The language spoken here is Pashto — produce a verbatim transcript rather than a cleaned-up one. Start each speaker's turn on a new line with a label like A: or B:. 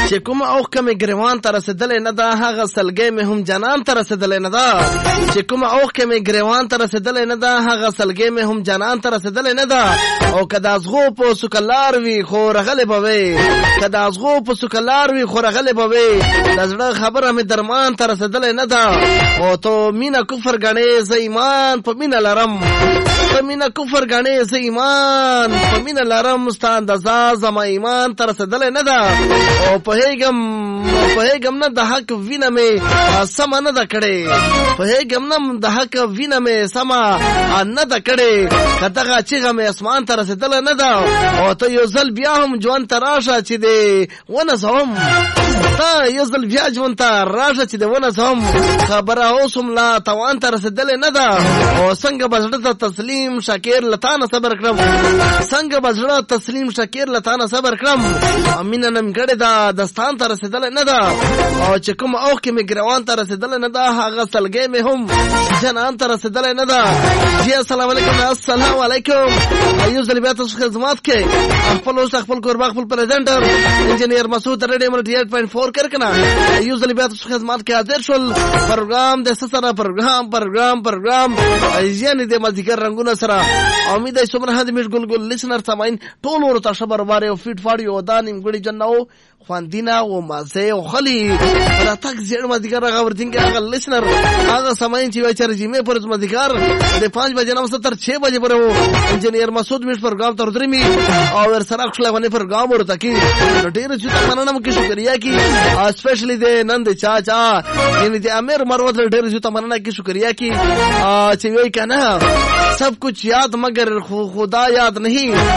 A: چې کوم اوښکه مې ګریوان ته رسېدلې نه ده هغه سلګۍ مې هم جانان ته رسېدلې نه ده چې کوم اوښکه مې ګریوان ته رسېدلې نه ده هغه سلګۍ مې هم جانان ته رسېدلې نه ده او که د ازغو په سوکلار وي خو رغلې به وي که د ازغو په سوکلار وي خو رغلې به وي د زړه خبره مې درمان ته رسېدلې نه ده او تو مینه کفر ګڼې زه ایمان په مینه لرم ته مینه کفر ګڼې زه ایمان په مینه لرم ستا اندازه زما ایمان ته رسېدلې نه ده او پوهېږم پوهېږم نه د حق وینه مې سمه نه ده کړې پوهېږم نه د حق وینه مې سمه نه ده کړې که دغه چیغه مې اسمان ته رسېدله نه ده او ته یو ځل بیا هم ژوند ته راشه چې دې ونڅوم ته یو ځل بیا ژوند ته راشه چې دې ونڅوم خبره اوس هم لا توان ته رسېدلې نه ده او څنګه به زړه ته تسلیم شکیر له تا نه صبر کړم څنګه به زړه تسلیم شکیر له تا نه صبر کړم مینه نیمګړې ده دستان ته رسېدلې نه ده او چې کوم اوښکې مې ګریوان ته رسېدلې نه ده هغه سلګۍ مې هم جنان ته رسېدلې نه ده. جی السلام علیکم السلام علیکم ایو ځل بیا تاسو خدمت کې خپل اوس خپل کوربه خپل پریزنټر انجینیر مسعود ریډیو ملټي اټ پوینټ فور کرکنه ایو ځل بیا تاسو خدمت کې حاضر شول پروګرام د سره پروګرام پروګرام پروګرام یعنی د مازیګر رنگونه سره امید ای سمره هدي مش ګل ګل لیسنر سامعین ټول ورته خبر واره او فیټ فاړی او دانیم ګړي جنو خواندینا او مازه او خلی را تک زیر مازیګر راغورتین کې هغه لیسنر هغه سامعین چې وچر جمعه پر مازیګر د پانچ بجې نه ستر چھ بجې پر وو انجینیر مسعود مش پروګرام تر درمی او ور سره خپل باندې پروګرام ورته کې ډېر چې مننه کې شکریا کی اسپیشلی د نند چاچا یعنی د امیر مروت ډېر چې مننه کې شکریا کی چې وی کنه सब कुछ याद मगर खुदा याद नहीं